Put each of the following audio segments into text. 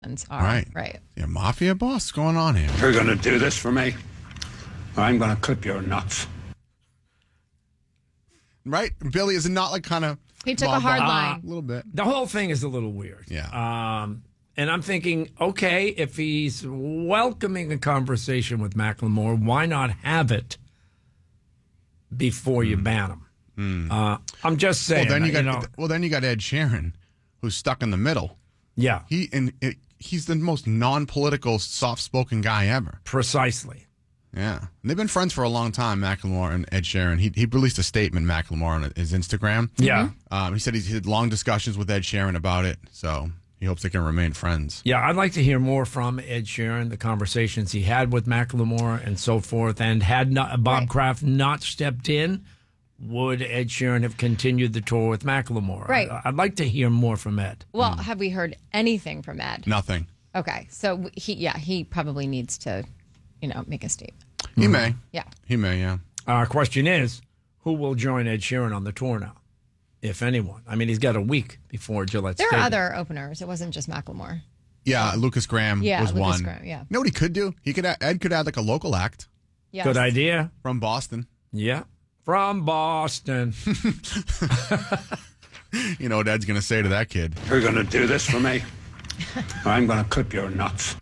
are. Right. Yeah, mafia boss. What's going on here? You're going to do this for me, or I'm going to clip your nuts. Right? Billy is not like kind of... He took a hard line. A little bit. The whole thing is a little weird. Yeah. And I'm thinking, okay, if he's welcoming a conversation with Macklemore, why not have it before you ban him? I'm just saying. Then you got Ed Sheeran, who's stuck in the middle. Yeah. He's the most non-political, soft-spoken guy ever. Precisely. Yeah. And they've been friends for a long time, Macklemore and Ed Sheeran. He released a statement, Macklemore, on his Instagram. Yeah. He said he had long discussions with Ed Sheeran about it, so he hopes they can remain friends. Yeah, I'd like to hear more from Ed Sheeran, the conversations he had with Macklemore and so forth. And had Bob Kraft not stepped in, would Ed Sheeran have continued the tour with Macklemore? Right. I'd like to hear more from Ed. Well, have we heard anything from Ed? Nothing. Okay, so he probably needs to, make a statement. He may. Yeah. He may, yeah. Question is, who will join Ed Sheeran on the tour now, if anyone? I mean, he's got a week before Gillette There Stadium. are other openers. It wasn't just Macklemore. Yeah, Lucas Graham was Lucas one. Graham, yeah. You know what he could do? Ed could add like a local act Yes. Good idea. from Boston. Yeah. From Boston. You know what Ed's going to say to that kid? You're going to do this for me, or I'm going to clip your nuts.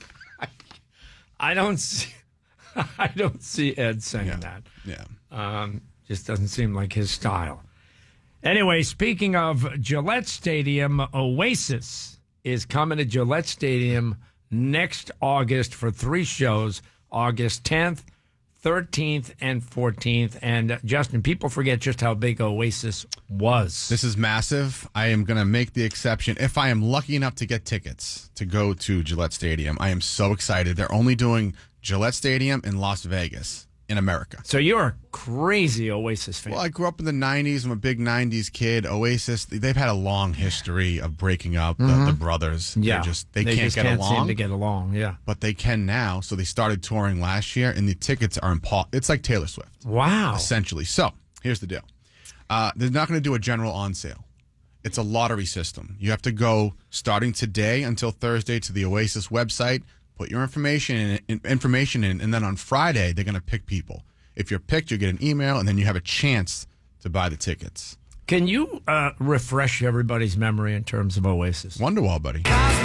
I don't see Ed saying that. Yeah. Just doesn't seem like his style. Anyway, speaking of Gillette Stadium, Oasis is coming to Gillette Stadium next August for 3 shows, August 10th, 13th, and 14th. And Justin, people forget just how big Oasis was. This is massive. I am going to make the exception. If I am lucky enough to get tickets to go to Gillette Stadium, I am so excited. They're only doing Gillette Stadium in Las Vegas in America. So you're a crazy Oasis fan. Well, I grew up in the 90s. I'm a big 90s kid. Oasis, they've had a long history of breaking up, the brothers. Yeah. They can't get along. Seem to get along, yeah. But they can now. So they started touring last year, and the tickets are it's like Taylor Swift. Wow. Essentially. So here's the deal. They're not going to do a general on sale. It's a lottery system. You have to go starting today until Thursday to the Oasis website, put your information in, and then on Friday, they're going to pick people. If you're picked, you get an email, and then you have a chance to buy the tickets. Can you refresh everybody's memory in terms of Oasis? Wonderwall, buddy.